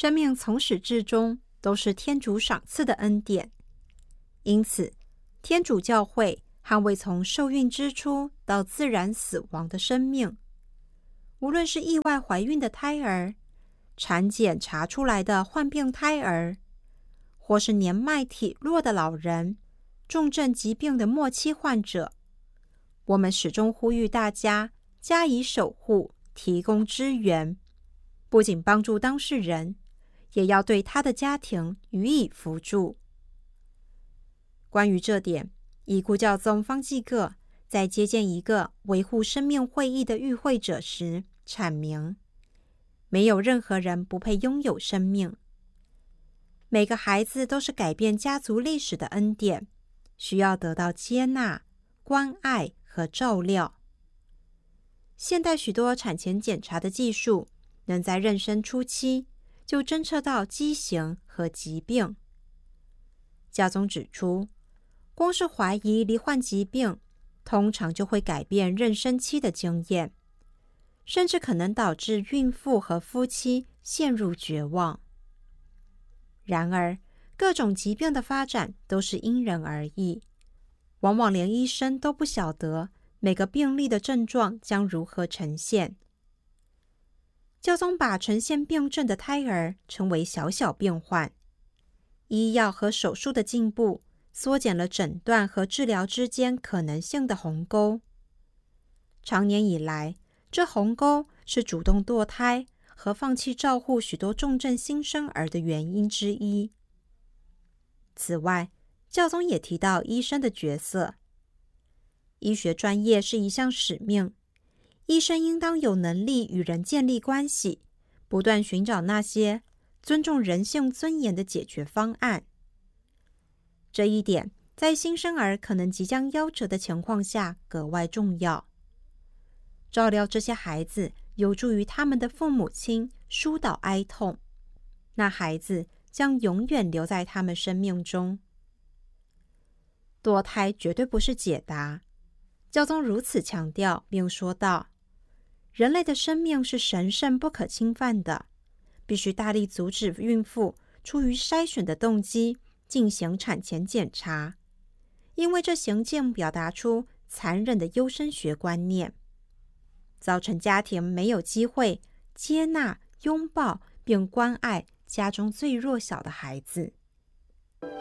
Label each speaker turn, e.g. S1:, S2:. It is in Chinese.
S1: 生命从始至终都是天主赏赐的恩典，因此天主教会捍卫从受孕之初到自然死亡的生命，无论是意外怀孕的胎儿、产检查出来的患病胎儿，或是年迈体弱的老人、重症疾病的末期患者，我们始终呼吁大家加以守护，提供支援，不仅帮助当事人，也要对他的家庭予以扶助。关于这点，已故教宗方济各在接见一个维护生命会议的与会者时阐明，没有任何人不配拥有生命，每个孩子都是改变家族历史的恩典，需要得到接纳、关爱和照料。现代许多产前检查的技术能在妊娠初期就侦测到畸形和疾病。教宗指出，光是怀疑罹患疾病，通常就会改变妊娠期的经验，甚至可能导致孕妇和夫妻陷入绝望。然而，各种疾病的发展都是因人而异，往往连医生都不晓得每个病例的症状将如何呈现。教宗把呈现病症的胎儿称为小小变患，医药和手术的进步缩减了诊断和治疗之间可能性的鸿沟。长年以来，这鸿沟是主动堕胎和放弃照护许多重症新生儿的原因之一。此外，教宗也提到医生的角色。医学专业是一项使命，医生应当有能力与人建立关系，不断寻找那些尊重人性尊严的解决方案。这一点在新生儿可能即将夭折的情况下格外重要。照料这些孩子有助于他们的父母亲疏导哀痛，那孩子将永远留在他们生命中。堕胎绝对不是解答，教宗如此强调，并说道：人类的生命是神圣不可侵犯的，必须大力阻止孕妇出于筛选的动机进行产前检查，因为这行径表达出残忍的优生学观念，造成家庭没有机会接纳、拥抱并关爱家中最弱小的孩子。